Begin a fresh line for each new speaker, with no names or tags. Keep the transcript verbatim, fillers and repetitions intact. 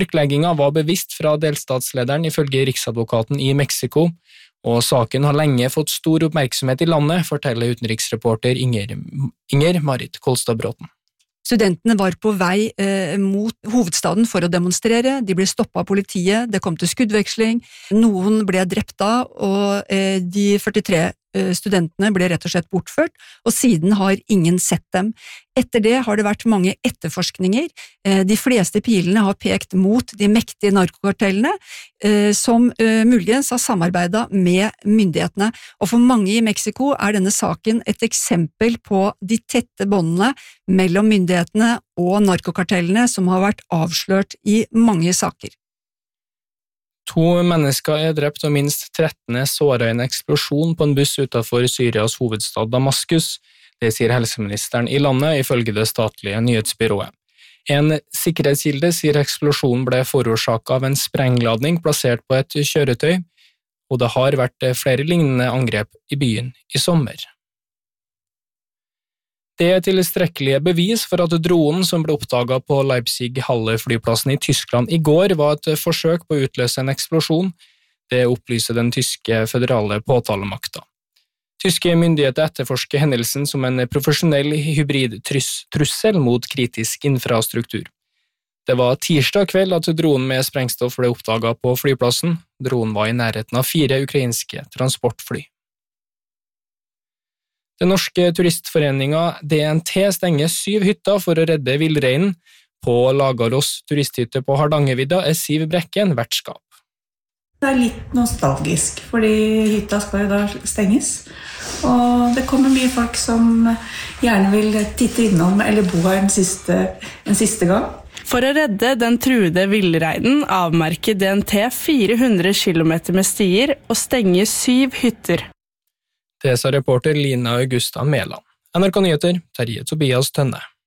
Mørkleggingen var bevisst fra delstatslederen ifølge riksadvokaten i Mexico, og saken har lenge fått stor oppmerksomhet i landet, forteller utenriksreporter Inger, Inger Marit Kolstad-Bråten.
Studentene var på vei eh, mot hovedstaden for å demonstrere, de ble stoppet av politiet, det kom til skuddveksling, noen ble drept da, og eh, de førtitre eh, studentene ble rett og slett bortført, og siden har ingen sett dem. Etter det har det vært mange etterforskninger, eh, de fleste pilene har pekt mot de mektige narkokartellene, eh, som eh, muligens har samarbeidet med myndighetene, og for mange i Mexico er denne saken et eksempel på de tette båndene mellom myndighetene og narkokartellene som har vært avslørt i mange saker.
To mennesker er drept og minst tretten er såret i en eksplosjon på en buss utenfor Syrias hovedstad Damaskus. Det sier helseministeren i landet ifølge det statlige nyhetsbyrået. En sikkerhetskilde sier eksplosjonen ble forårsaket av en sprengladning plassert på et kjøretøy, og det har vært flere lignende angrep i byen i sommer. Det er tilstrekkelige bevis for at dronen som ble oppdaget på Leipzig-Halle-flyplassen i Tyskland i går var et forsøk på å utløse en eksplosjon. Det opplyser den tyske føderale påtalemakta. Tyske myndigheter etterforsker hendelsen som en profesjonell hybridtrussel mot kritisk infrastruktur. Det var tirsdag kveld at dronen med sprengstoff ble oppdaget på flyplassen. Dronen var i nærheten av fire ukrainske transportfly. Den norske turistforeningen D N T stenger syv hytter for å redde villreinen. På Lagarås turisthytte på Hardangervidda er Siv Brekken vertskap.
Det er litt nostalgisk, fordi hytta skal jo da stenges. Og det kommer mye folk som gjerne vil titte innom eller bo her en siste, en siste gang.
For å redde den truede villreinen avmerker D N T fire hundre kilometer med stier og stenger syv hytter.
Det sa reporter Lina Augusta Mæland. N R K Nyheter, Terje Tobias Tønne.